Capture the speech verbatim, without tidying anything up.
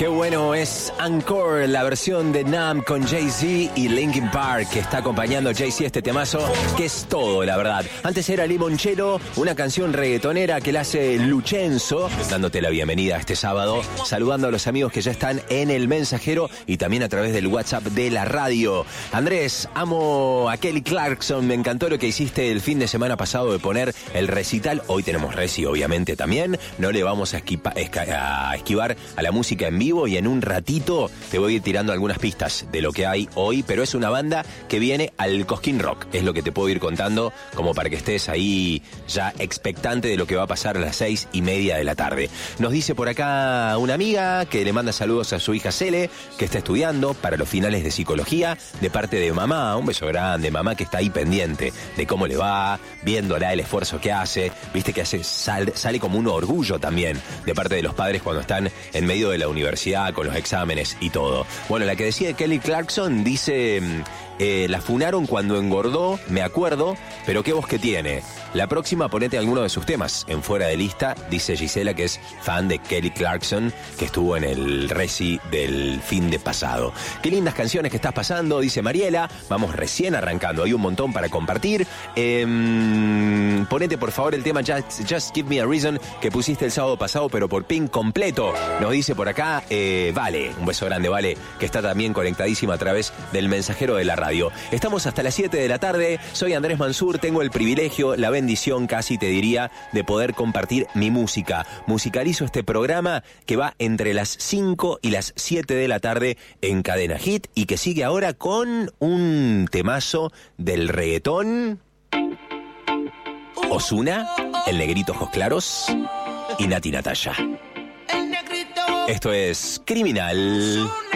Qué bueno es Encore, la versión de Numb con Jay-Z y Linkin Park, que está acompañando a Jay-Z este temazo, que es todo, la verdad. Antes era Limoncello, una canción reggaetonera que la hace Luchenzo, dándote la bienvenida este sábado, saludando a los amigos que ya están en el mensajero y también a través del WhatsApp de la radio. Andrés, amo a Kelly Clarkson, me encantó lo que hiciste el fin de semana pasado de poner el recital. Hoy tenemos reci, obviamente, también. No le vamos a, esquipa, esca, a esquivar a la música en vivo y en un ratito te voy a ir tirando algunas pistas de lo que hay hoy, pero es una banda que viene al Cosquín Rock, es lo que te puedo ir contando, como para que estés ahí ya expectante de lo que va a pasar a las seis y media de la tarde. Nos dice por acá una amiga que le manda saludos a su hija Cele, que está estudiando para los finales de psicología, de parte de mamá. Un beso grande, mamá, que está ahí pendiente de cómo le va, viéndola el esfuerzo que hace, viste que hace sal, sale como un orgullo también de parte de los padres cuando están en medio de la universidad con los exámenes y todo. Bueno, la que decía de Kelly Clarkson dice, eh, la funaron cuando engordó, me acuerdo, pero qué voz que tiene. La próxima ponete alguno de sus temas en Fuera de Lista, dice Gisela, que es fan de Kelly Clarkson, que estuvo en el reci del fin de pasado. Qué lindas canciones que estás pasando, dice Mariela. Vamos recién arrancando, hay un montón para compartir. Eh, ponete por favor el tema Just, Just Give Me a Reason que pusiste el sábado pasado, pero por Pink completo. Nos dice por acá eh, Vale, un beso grande Vale, que está también conectadísima a través del mensajero de la radio. Estamos hasta las siete de la tarde, soy Andrés Mansur, tengo el privilegio, la bendición casi te diría, de poder compartir mi música. Musicalizo este programa que va entre las cinco y las siete de la tarde en Cadena Hit y que sigue ahora con un temazo del reggaetón. Ozuna, el Negrito Ojos Claros y Nati Natalia. Esto es Criminal.